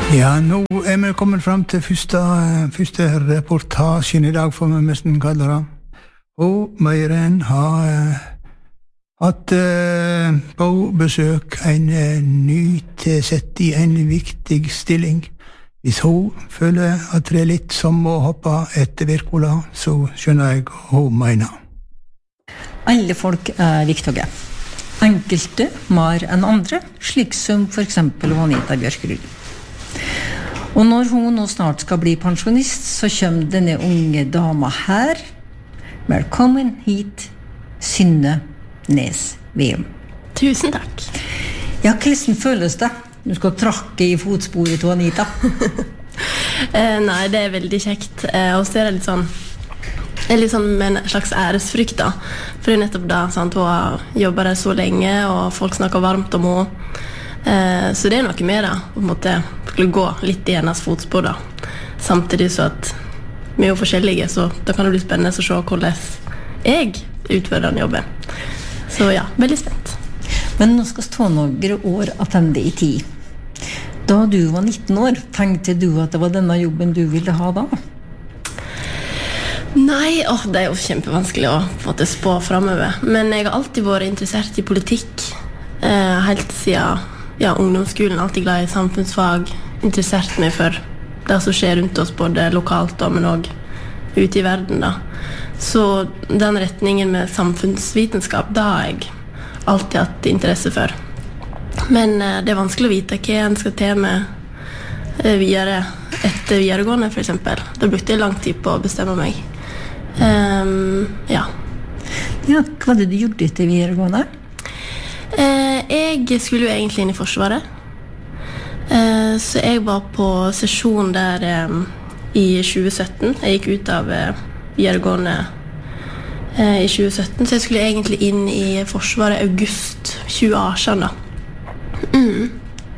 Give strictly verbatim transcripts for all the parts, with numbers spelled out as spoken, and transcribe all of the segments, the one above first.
Ja, nå er vi kommet frem til første, første reportasjen I dag, får vi nesten kalle det. Og Meiren har uh, hatt uh, på besøk en uh, nytilsett I en viktig stilling. Hvis hun føler at det er litt som å hoppe etter Wirkola, så skjønner jeg hva hun mener. Alle folk er viktige. Enkelte mer enn andre, slik som for eksempel Anita Bjørkerud. Og når hun nå snart skal bli pensjonist, så kommer denne unge dama her. Velkommen hit, Synne Nes Veum. Tusen takk. Ja, hvordan føles det? Du skal trakke I fotsporet til Anita. eh, nei, det er veldig kjekt. Eh, og så er det litt sånn, det er litt sånn med en slags æresfrykt da. For det er nettopp da, sant, hun har jobbet der så lenge, og folk snakker varmt om henne. Eh, så det er noe med det, på en måte skulle gå litt I hennes fotspor da. Samtidig så at vi er jo forskjellige, så da kan det bli spennende å se hvordan jeg utfører den jobben. Så ja, veldig spent. Men nå skal stå noen år attende I tid. Da du var nitten år, tenkte du at det var denne jobben du ville ha da? Nei, åh, det er jo kjempevanskelig å få det spå fremover. Men jeg har alltid vært interessert I politikk. Eh, helt siden ja, ungdomsskolen, alltid glad I samfunnsfag. Interessert meg for det som skjer rundt oss, både lokalt da, men også ute I verden da. Så den retningen med samfunnsvitenskap, da har jeg alltid hatt interesse for. Men eh, det er vanskelig å vite hva en skal til med eh, videre etter videregående, for eksempel. Da brukte jeg lang tid på å bestemme meg. Um, ja. Ja, hva var det du gjorde etter videregående? Eh, jeg skulle jo egentlig inn I Forsvaret. Eh, så jeg var på sesjon der eh, I tjue sytten. Jeg gikk ut av eh, videregående eh, I tjue sytten, så jeg skulle egentlig inn I Forsvaret august tjue atten da. Mm.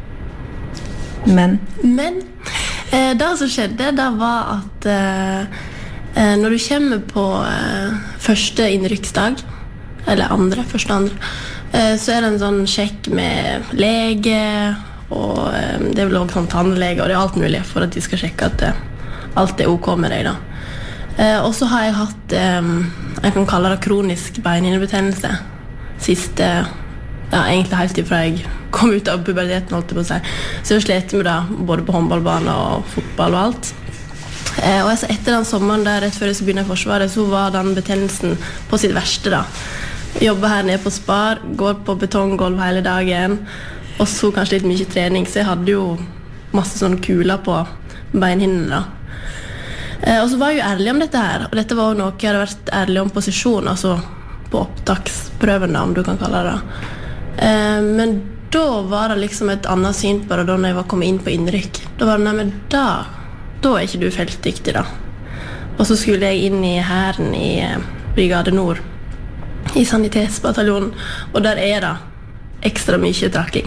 Men? Men eh, det som skjedde, det var at eh, eh, når du kommer på eh, første innrykksdag, eller andre, første andre, eh, så er det en sånn sjekk med lege, og eh, det er vel også sånn tannlege, og det er alt mulig for at de skal sjekke at eh, alt er ok med deg da. Eh, og så har jeg hatt, eh, jeg kan kalle det kronisk beinhinnebetennelse, siste, ja, egentlig helt ifra jeg kom ut av puberteten, holdt jeg på å si. Så jeg slet med det, både på håndballbane og fotball og alt. Eh, og altså, etter den sommeren der, rett før jeg skulle begynne I Forsvaret, så var den betennelsen på sitt verste da. Jobber her nede på Spar, går på betonggolv hele dagen, og så kanskje litt mye trening, så jeg hadde jo masse sånne kuler på beinhinnene da. Eh, og så var jeg jo ærlig om dette her, og dette var jo noe jeg hadde vært ærlig om på sesjon, altså på opptaksprøven da, om du kan kalle det. Eh, men da var det liksom et annet syn på det da når jeg var kommet inn på innrykk. Da var det, nei, men da, da er ikke du feltdyktig da. Og så skulle jeg inn I hæren I eh, Brigade Nord, I sanitetsbataljonen, og der er det ekstra mye trakking.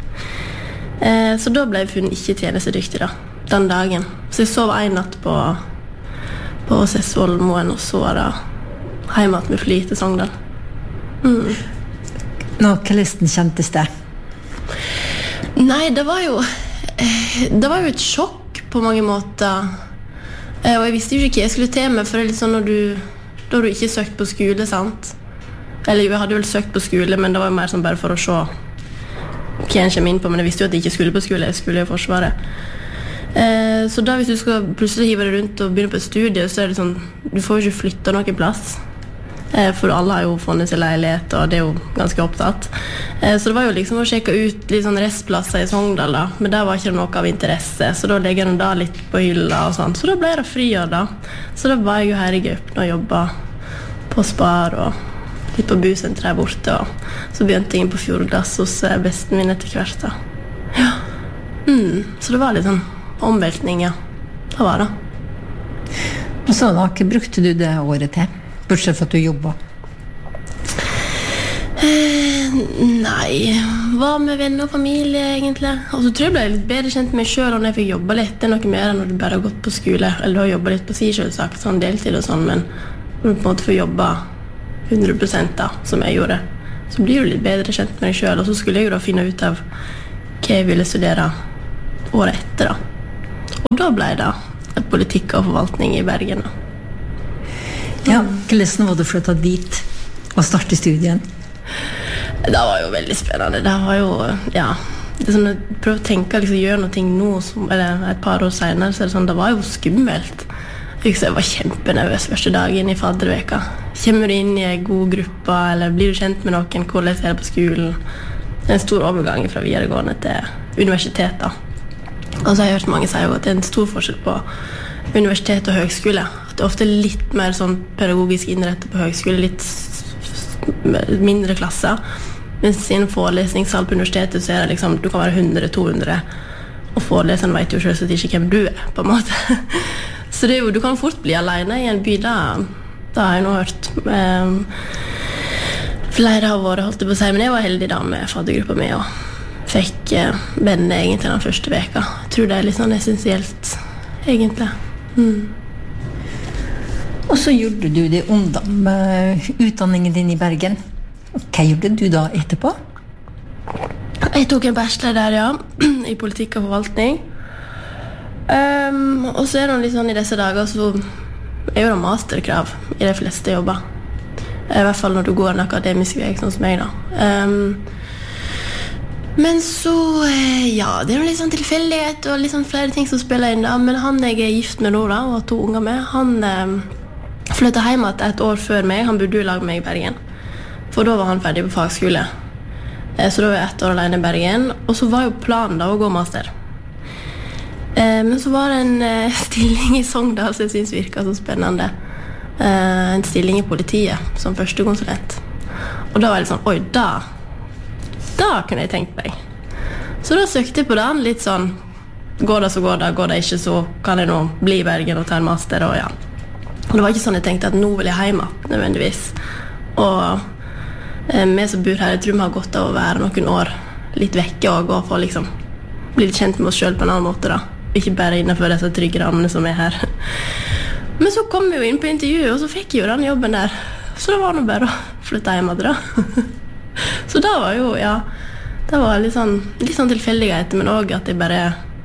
Eh, så da ble jeg funnet ikke tjenestedyktig da, den dagen. Så jeg sov en natt på, på Sessvollmoen, og så var det hjemme med fly til Sogndal. Mm. Nå, hvordan kjentes det? Nei, det var jo det var jo et sjokk på mange måter. Eh, og jeg visste jo ikke hva jeg skulle til med, for det er litt sånn når du, da har du ikke søkt på skole, sant? Eller jeg hadde vel søkt på skole, men det var jo mer sånn bare for å se hva jeg kommer inn på, men jeg visste jo at jeg ikke skulle på skole, jeg skulle I Forsvaret. Eh, så da hvis du skal plutselig hive deg rundt og begynne på et studie, så er det sånn, du får jo ikke flytte noen plass. Eh, for alle har jo funnet seg leilighet, og det er jo ganske opptatt. Eh, så det var jo liksom å sjekke ut litt sånn restplasser I Sogndal da, men der var ikke noe av interesse, så da legger jeg da litt på hylla og sånn. Så da ble det friår da. Så da var jeg jo her I Gaupen og jobbet på Spar og litt på busenteret her borte, og så begynte jeg inn på Fjordglass hos besten min etter hvert da. Ja. Mm. Så det var litt sånn omveltning, ja. Det var det. Og så da, hva brukte du det året til? Bortsett for at du jobbet? Eh, nei, var med venner og familie egentlig. Og så tror jeg ble jeg litt bedre kjent med meg selv når jeg fikk jobbe litt. Det er noe mer enn når du bare har gått på skole, eller du har jobbet litt på si selvsagt, sånn deltid og sånn, men når du på en måte får jobbe hundre prosent da, som jeg gjorde, så blir du litt bedre kjent med deg selv. Og så skulle jeg jo da finne ut av hva jeg ville studere året etter da. da ble det politikk og forvaltning i Bergen. Ja, hvordan var det for å ta dit og starte studien? Det var jo veldig spennende. Det var jo, ja, det er sånn, jeg prøver å tenke, liksom, gjøre noe nå, som, eller et par år senere, så er det sånn, det var jo skummelt. Jeg var kjempenervøs første dagen i fadderveka. Kommer du inn i en god gruppe, eller blir du kjent med noen, hvordan er det på skolen? Det er en stor overgang fra videregående til universitetet. Og så har jeg hørt mange si at det er en stor forskjell på universitet og høgskole. At det er ofte litt mer sånn pedagogisk innrettet på høgskole, litt mindre klasser. Mens i en forelesningssal på universitetet så er det liksom, du kan være hundre, to hundre, og foreleseren vet jo selvsagt ikke hvem du er, på en måte. Så det er jo, du kan fort bli alene i en by, da, da har jeg nå hørt. Um, flere har vært, holdt jeg på å si, men jeg var heldig da med faddergruppa mi, og fikk uh, venner egentlig den første veka. Jeg tror det er litt sånn essensielt, egentlig. Mm. Og så gjorde du det ungdom med utdanningen din i Bergen. Hva gjorde du da etterpå? Jeg tok en bachelor der, ja, i politikk og forvaltning. Um, og så er det litt sånn i disse dager, så er jo det masterkrav i de fleste jobber. I hvert fall når du går en akademisk vei, sånn som meg da. Um, men så, ja, det er jo litt sånn tilfeldighet og litt sånn flere ting som spiller inn da. Men han jeg er gift med nå da, og har to unger med, han um, flyttet hjem et år før meg. Han bodde i lag med meg i Bergen. For da var han ferdig på fagskole. Så da var jeg ett år alene i Bergen. Og så var jo planen da å gå master. Men så var det en stilling i Sogndal som jeg synes virket så spennende. En stilling i politiet som førstekonsulent. Og da var jeg litt sånn, oi, da, da kunne jeg tenkt meg. Så da søkte jeg på den litt sånn, går det så går det, går det ikke så kan jeg nå bli i Bergen og ta en master, og ja. Og det var ikke sånn jeg tenkte at nå vil jeg hjemme, nødvendigvis. Og eh, vi som bor her, jeg tror vi har godt av å være noen år litt vekke og gå for liksom bli litt kjent med oss selv på en annen måte da. Ikke bare innenfor disse trygge rammene som er her. Men så kom vi jo inn på intervjuet, og så fikk jeg jo den jobben der. Så det var nå bare å flytte hjemme da. Så da var jo, ja, det var litt sånn, litt sånn tilfeldighet, men også at jeg bare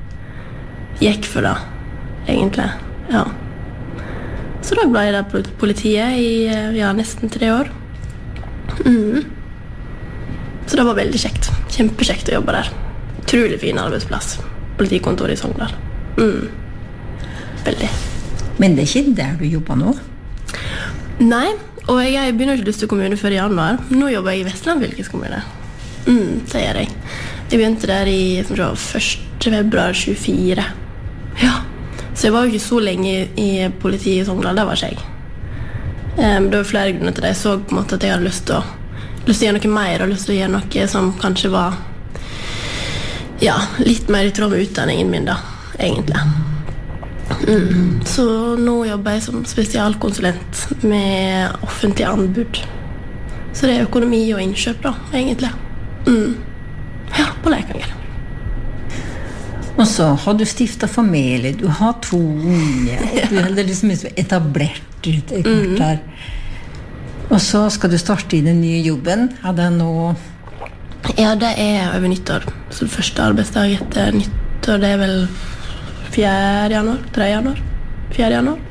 gikk for det, egentlig, ja. Så da ble jeg der på politiet i ja, nesten tre år. Mm. Så det var veldig kjekt. Kjempekjekt å jobbe der. Utrolig fin arbeidsplass. Politikontor i Sogndal. Mm. Veldig. Men det er ikke der du jobber nå? Nei, og jeg begynner ikke lyst til kommune før i januar. Nå jobber jeg i Vestland fylkeskommune. Mm, det gjør jeg. Jeg begynte der i første februar tjuefire. Ja. Så jeg var jo ikke så lenge i politiet i Sogndal, det var ikke jeg. Um, det var flere grunner til det. Jeg så på en måte at jeg hadde lyst til å, lyst til å gjøre noe mer, og lyst til å gjøre noe som kanskje var ja, litt mer i tråd med utdanningen min da, egentlig. Mm. Så nå jobber jeg som spesialkonsulent med offentlig anbud. Så det er økonomi og innkjøp da, egentlig. Mm. Ja, på Leikanger. Og så har du stiftet familie, du har to unge, du er liksom etablert ut i kort her. Og så skal du starte i den nye jobben. Er det nå? Ja, det er over nyttår. Så det første arbeidsdag etter nyttår, det er vel fjerde januar, tredje januar, fjerde januar.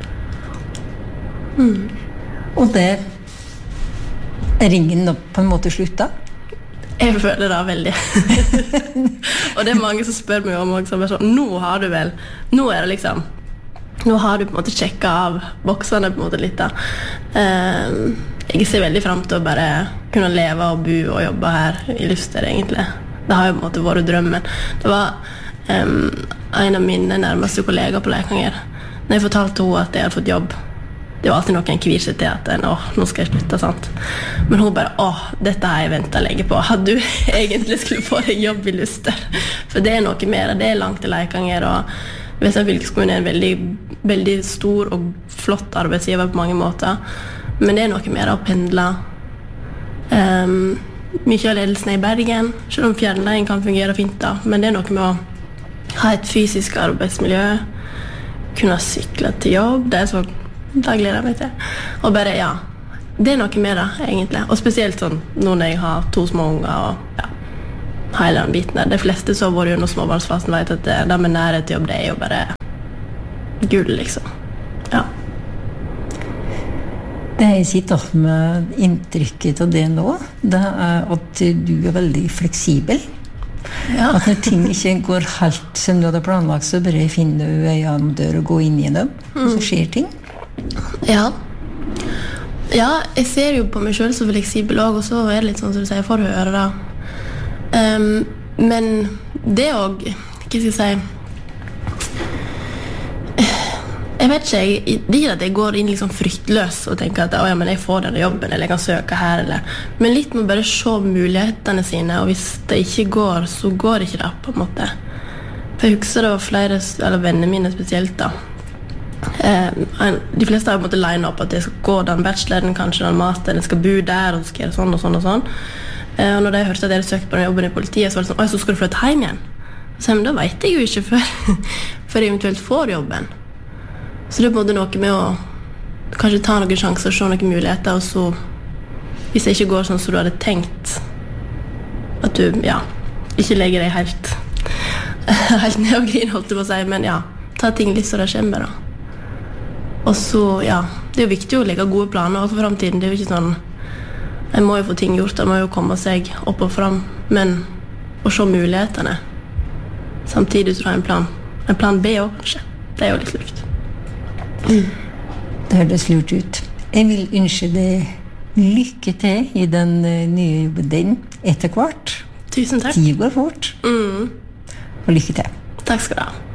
Mm. Og det er ringen nå på en måte sluttet? Jeg føler det veldig. Og det er mange som spør meg om også, sånn, nå har du vel, nå er det liksom, nå har du på en måte sjekket av boksene på en måte litt da. Um, jeg ser veldig frem til å bare kunne leve og bo og jobbe her i Luster egentlig. Det har jo på en måte vært drømmen. Det var um, en av mine nærmeste kollegaer på Leikanger. Når jeg fortalte henne at jeg hadde fått jobb, det var alltid noen kvir seg til at åh, nå skal jeg slutte, sant? Men hun bare, åh, dette har jeg ventet lenge på. Hadde du egentlig skulle få deg jobb i Luster? For det er noe mer, det er langt til Leikanger, og Vestland fylkeskommune er en veldig, veldig stor og flott arbeidsgiver på mange måter. Men det er noe mer å pendle. Um, mye av ledelsen er i Bergen, selv om fjernleien kan fungere fint da. Men det er noe med å ha et fysisk arbeidsmiljø, kunne sykle til jobb, det er så da gleder jeg meg til. Og bare, ja, det er noe med det, egentlig. Og spesielt sånn, nå når jeg har to små unger, og ja, hele den biten der. De fleste som har vært under småbarnsfasen vet at det, det med nærhet til jobb, det er jo bare gull, liksom. Ja. Det jeg sitter med inntrykket av det nå, det er at du er veldig fleksibel. Ja. At når ting ikke går helt som du hadde planlagt, så bare finner du en dør og gå inn i dem, mm. og så skjer ting. Ja. Ja, jeg ser jo på meg selv så fleksibel også, og så er det litt sånn som du sier, for å høre da. Um, men det også, hva skal jeg si, jeg vet ikke, jeg, det er ikke at jeg går inn liksom fryktløs og tenker at «Å ja, men jeg får denne jobben, eller jeg kan søke her», eller. Men litt må bare se mulighetene sine, og hvis det ikke går, så går det ikke det, på en måte. For jeg husker det var flere, eller venner mine spesielt da. Eh, de fleste har på en måte line opp at jeg skal gå den bacheloren, kanskje den masteren, jeg skal bo der, og så skal jeg gjøre sånn og sånn og sånn. Eh, og når jeg hørte at jeg hadde søkt på den jobben i politiet, så var det sånn «Å, så skal du flytte hjem igjen?» Så jeg, men da vet jeg jo ikke før, før jeg eventuelt får jobben. Så det er både noe med å kanskje ta noen sjanser, se noen muligheter, og så, hvis det ikke går sånn som du hadde tenkt, at du, ja, ikke legger deg helt, helt ned og griner, holdt jeg på å si, men ja, ta ting litt så det kommer, da. Og så, ja, det er jo viktig å legge gode planer for fremtiden. Det er jo ikke sånn, jeg må jo få ting gjort, jeg må jo komme seg opp og frem, men å se mulighetene. Samtidig så har jeg en plan. En plan B også, kanskje. Det er jo litt lurt. Mm. Det høres lurt ut. Jeg vil ønske deg lykke til i den nye jobben din etter hvert. Tusen takk. Tid går fort. Mm. Og lykke til. Takk skal du ha.